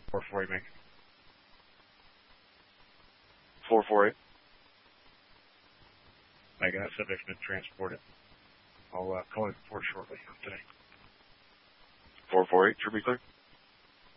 448, make. 448. I got subject's been transported. I'll call it report shortly today. 448, should be clear.